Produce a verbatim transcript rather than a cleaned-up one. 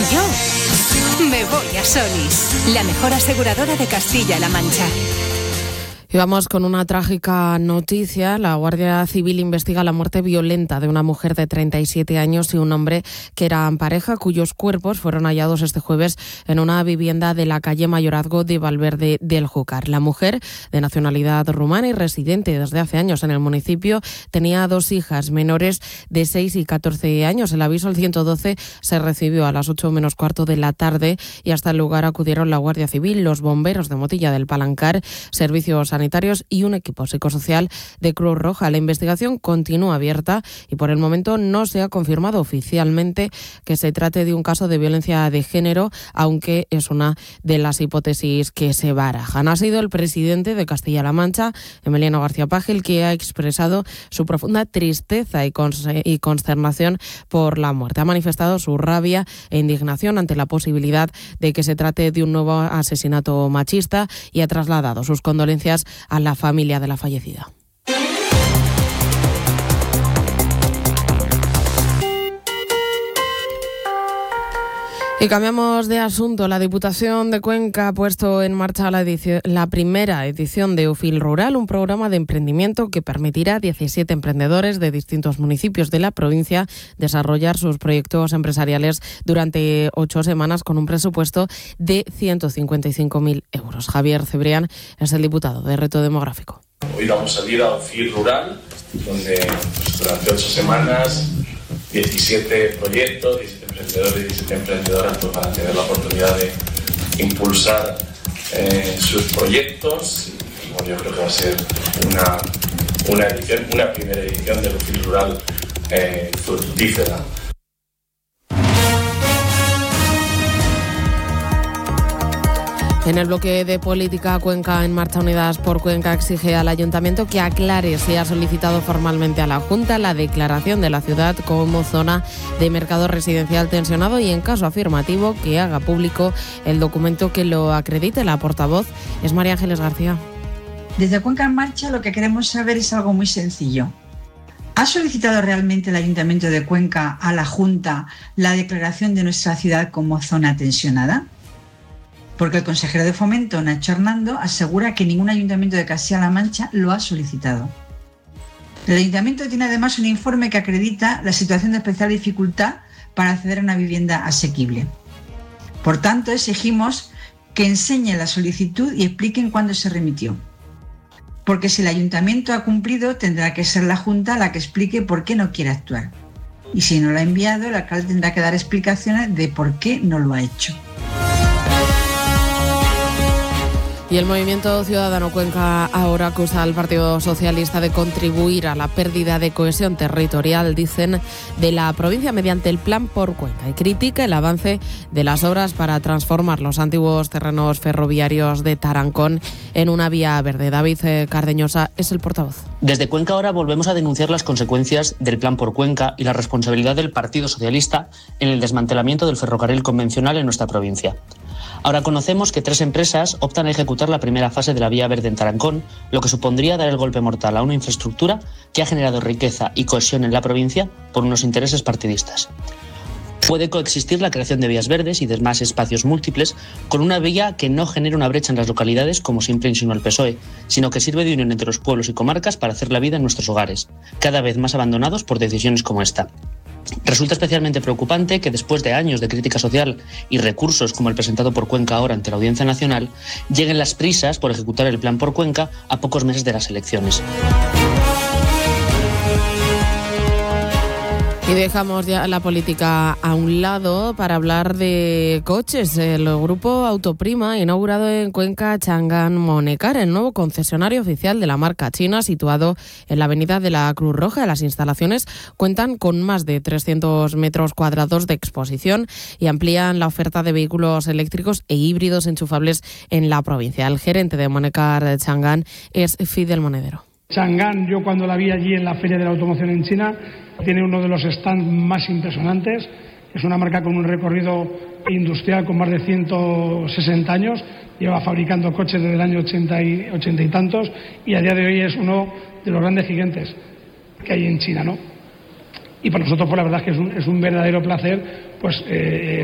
Yo me voy a Solís, la mejor aseguradora de Castilla-La Mancha. Y vamos con una trágica noticia. La Guardia Civil investiga la muerte violenta de una mujer de treinta y siete años y un hombre que eran pareja, cuyos cuerpos fueron hallados este jueves en una vivienda de la calle Mayorazgo de Valverde del Júcar. La mujer, de nacionalidad rumana y residente desde hace años en el municipio, tenía dos hijas menores de seis y catorce años. El aviso al ciento doce se recibió a las ocho menos cuarto de la tarde y hasta el lugar acudieron la Guardia Civil, los bomberos de Motilla del Palancar, servicios sanitarios sanitarios y un equipo psicosocial de Cruz Roja. La investigación continúa abierta y por el momento no se ha confirmado oficialmente que se trate de un caso de violencia de género, aunque es una de las hipótesis que se barajan. Ha sido el presidente de Castilla-La Mancha, Emiliano García Paje, el que ha expresado su profunda tristeza y consternación por la muerte. Ha manifestado su rabia e indignación ante la posibilidad de que se trate de un nuevo asesinato machista y ha trasladado sus condolencias a la familia de la fallecida. Y cambiamos de asunto. La Diputación de Cuenca ha puesto en marcha la, edición, la primera edición de UFIL Rural, un programa de emprendimiento que permitirá a diecisiete emprendedores de distintos municipios de la provincia desarrollar sus proyectos empresariales durante ocho semanas con un presupuesto de ciento cincuenta y cinco mil euros. Javier Cebrián es el diputado de Reto Demográfico. Hoy vamos a salir a UFIL Rural, donde pues, durante ocho semanas diecisiete proyectos, diecisiete emprendedores y diecisiete emprendedoras pues, van a tener la oportunidad de impulsar eh, sus proyectos. Y, bueno, yo creo que va a ser una, una edición, una primera edición del UFIL Rural eh, fructífera. En el bloque de política, Cuenca en Marcha Unidas por Cuenca exige al Ayuntamiento que aclare si ha solicitado formalmente a la Junta la declaración de la ciudad como zona de mercado residencial tensionado y, en caso afirmativo, que haga público el documento que lo acredite. La portavoz es María Ángeles García. Desde Cuenca en Marcha lo que queremos saber es algo muy sencillo. ¿Ha solicitado realmente el Ayuntamiento de Cuenca a la Junta la declaración de nuestra ciudad como zona tensionada? Porque el consejero de Fomento, Nacho Hernando, asegura que ningún ayuntamiento de Castilla-La Mancha lo ha solicitado. El ayuntamiento tiene además un informe que acredita la situación de especial dificultad para acceder a una vivienda asequible. Por tanto, exigimos que enseñen la solicitud y expliquen cuándo se remitió. Porque si el ayuntamiento ha cumplido, tendrá que ser la Junta la que explique por qué no quiere actuar. Y si no lo ha enviado, el alcalde tendrá que dar explicaciones de por qué no lo ha hecho. Y el Movimiento Ciudadano Cuenca ahora acusa al Partido Socialista de contribuir a la pérdida de cohesión territorial, dicen, de la provincia mediante el Plan por Cuenca, y critica el avance de las obras para transformar los antiguos terrenos ferroviarios de Tarancón en una vía verde. David Cardeñosa es el portavoz. Desde Cuenca ahora volvemos a denunciar las consecuencias del Plan por Cuenca y la responsabilidad del Partido Socialista en el desmantelamiento del ferrocarril convencional en nuestra provincia. Ahora conocemos que tres empresas optan a ejecutar la primera fase de la vía verde en Tarancón, lo que supondría dar el golpe mortal a una infraestructura que ha generado riqueza y cohesión en la provincia por unos intereses partidistas. Puede coexistir la creación de vías verdes y de más espacios múltiples con una vía que no genere una brecha en las localidades, como siempre insinuó el P S O E, sino que sirve de unión entre los pueblos y comarcas para hacer la vida en nuestros hogares, cada vez más abandonados por decisiones como esta. Resulta especialmente preocupante que después de años de crítica social y recursos como el presentado por Cuenca ahora ante la Audiencia Nacional, lleguen las prisas por ejecutar el Plan por Cuenca a pocos meses de las elecciones. Y dejamos ya la política a un lado para hablar de coches. El grupo Autoprima ha inaugurado en Cuenca Chang'an Monecar, el nuevo concesionario oficial de la marca china situado en la avenida de la Cruz Roja. Las instalaciones cuentan con más de trescientos metros cuadrados de exposición y amplían la oferta de vehículos eléctricos e híbridos enchufables en la provincia. El gerente de Monecar Chang'an es Fidel Monedero. Chang'an, yo cuando la vi allí en la Feria de la Automoción en China, tiene uno de los stands más impresionantes. Es una marca con un recorrido industrial con más de ciento sesenta años. Lleva fabricando coches desde el año ochenta y, ochenta y tantos y a día de hoy es uno de los grandes gigantes que hay en China, ¿no? Y para nosotros, pues la verdad es que es un, es un verdadero placer, pues. Eh,